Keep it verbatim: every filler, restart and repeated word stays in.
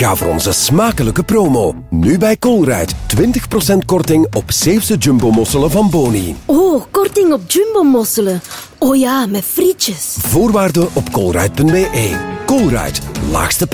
Ga voor onze smakelijke promo. Nu bij Colruyt. twintig procent korting op Zeeuwse jumbo-mosselen van Boni. Oh, korting op jumbo-mosselen. Oh ja, met frietjes. Voorwaarden op colruyt punt be. Colruyt. Laagste